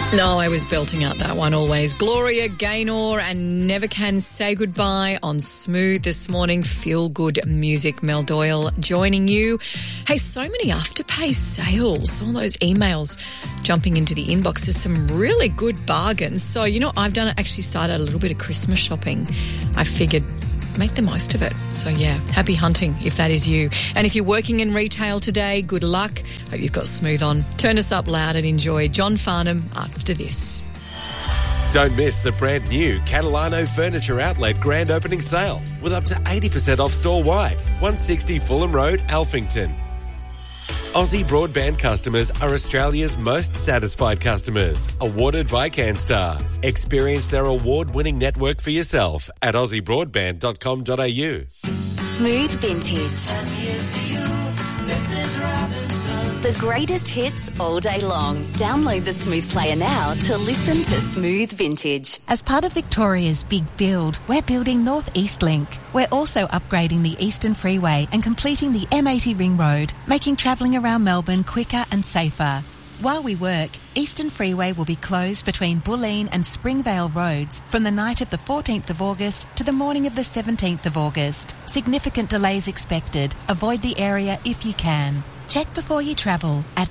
No, I was belting out that one always. Gloria Gaynor and Never Can Say Goodbye on Smooth this morning. Feel good music. Mel Doyle joining you. Hey, so many Afterpay sales. All those emails jumping into the inbox. There's some really good bargains. So, I've actually started a little bit of Christmas shopping. I figured make the most of it. So, yeah, happy hunting if that is you. And if you're working in retail today, good luck. Hope you've got Smooth on. Turn us up loud and enjoy John Farnham after this. Don't miss the brand new Catalano Furniture Outlet grand opening sale with up to 80% off store-wide. 160 Fulham Road, Alphington. Aussie Broadband customers are Australia's most satisfied customers, awarded by CanStar. Experience their award-winning network for yourself at aussiebroadband.com.au. Smooth Vintage. The greatest hits all day long. Download the Smooth Player now to listen to Smooth Vintage. As part of Victoria's Big Build, we're building North East Link. We're also upgrading the Eastern Freeway and completing the M80 Ring Road, making travelling around Melbourne quicker and safer. While we work, Eastern Freeway will be closed between Bulleen and Springvale roads from the night of the 14th of August to the morning of the 17th of August. Significant delays expected. Avoid the area if you can. Check before you travel at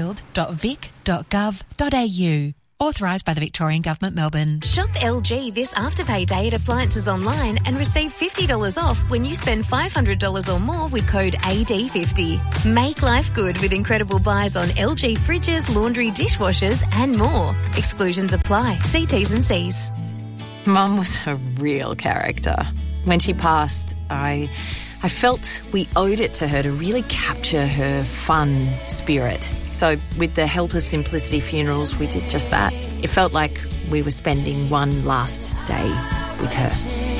bigbuild.vic.gov.au. Authorised by the Victorian Government, Melbourne. Shop LG this Afterpay Day at Appliances Online and receive $50 off when you spend $500 or more with code AD50. Make life good with incredible buys on LG fridges, laundry, dishwashers and more. Exclusions apply. See T's and C's. Mum was a real character. When she passed, I felt we owed it to her to really capture her fun spirit. So with the help of Simplicity Funerals, we did just that. It felt like we were spending one last day with her.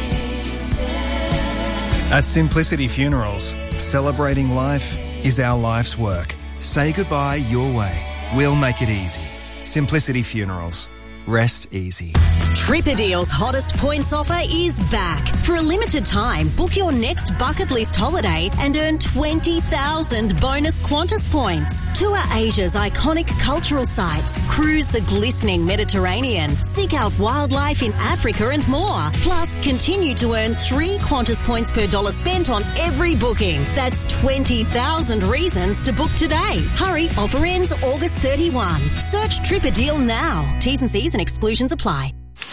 At Simplicity Funerals, celebrating life is our life's work. Say goodbye your way. We'll make it easy. Simplicity Funerals. Rest easy. Tripadeal's hottest points offer is back. For a limited time, book your next bucket list holiday and earn 20,000 bonus Qantas points. Tour Asia's iconic cultural sites, cruise the glistening Mediterranean, seek out wildlife in Africa and more. Plus, continue to earn 3 Qantas points per dollar spent on every booking. That's 20,000 reasons to book today. Hurry, offer ends August 31. Search Tripadeal now. T's and C's and exclusions apply.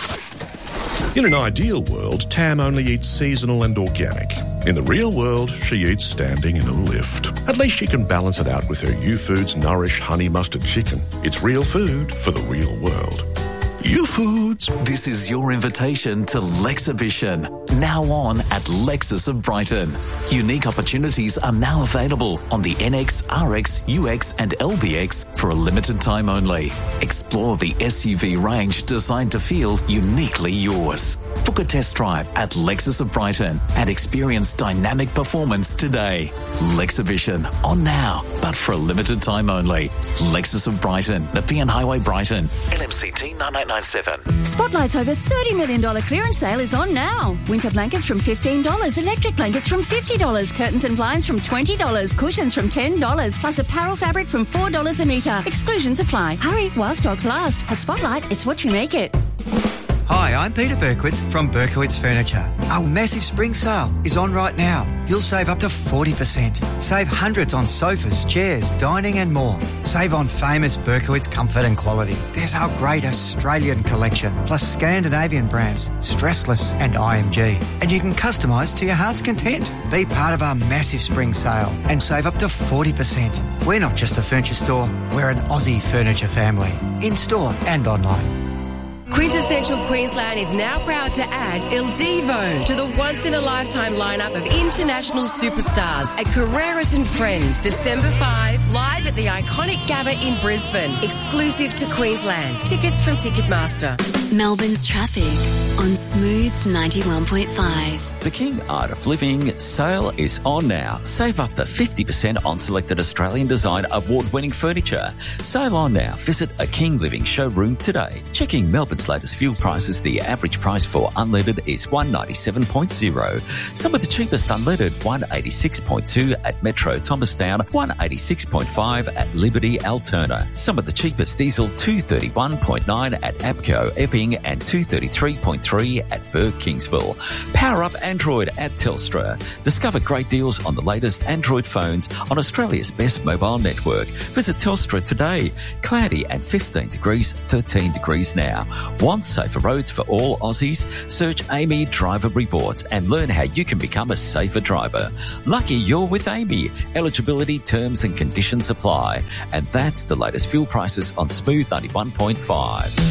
In an ideal world, Tam only eats seasonal and organic. In the real world, she eats standing in a lift. At least she can balance it out with her U-Foods Nourish Honey Mustard Chicken. It's real food for the real world. U-Foods. This is your invitation to Lexibition, now on at Lexus of Brighton. Unique opportunities are now available on the NX, RX, UX and LBX for a limited time only. Explore the SUV range designed to feel uniquely yours. Book a test drive at Lexus of Brighton and experience dynamic performance today. Lexibition, on now, but for a limited time only. Lexus of Brighton, Nepean Highway, Brighton. LMCT 9897. Spotlight's over $30 million clearance sale is on now. Winter blankets from $15, electric blankets from $50, curtains and blinds from $20, cushions from $10, plus apparel fabric from $4 a metre. Exclusions apply. Hurry while stocks last. At Spotlight, it's what you make it. Hi, I'm Peter Berkowitz from Berkowitz Furniture. Our massive spring sale is on right now. You'll save up to 40%. Save hundreds on sofas, chairs, dining and more. Save on famous Berkowitz comfort and quality. There's our great Australian collection, plus Scandinavian brands, Stressless and IMG. And you can customise to your heart's content. Be part of our massive spring sale and save up to 40%. We're not just a furniture store, we're an Aussie furniture family. In-store and online. Quintessential Queensland is now proud to add Il Divo to the once-in-a-lifetime lineup of international superstars at Carreras and Friends, December 5, live at the iconic Gabba in Brisbane, exclusive to Queensland. Tickets from Ticketmaster. Melbourne's traffic on Smooth 91.5. The King Art of Living sale is on now. Save up to 50% on selected Australian design award-winning furniture. Sale on now. Visit a King Living showroom today. Checking Melbourne's month's latest fuel prices, the average price for unleaded is $1.97.0. Some of the cheapest unleaded, $1.86.2 at Metro Thomastown, $1.86.5 at Liberty Alterna. Some of the cheapest diesel, $2.31.9 at APCO Epping and $2.33.3 at Burke Kingsville. Power up Android at Telstra. Discover great deals on the latest Android phones on Australia's best mobile network. Visit Telstra today. Cloudy and 15 degrees, 13 degrees now. Want safer roads for all Aussies? Search Amy Driver Reports and learn how you can become a safer driver. Lucky you're with Amy. Eligibility, terms and conditions apply. And that's the latest fuel prices on Smooth 91.5.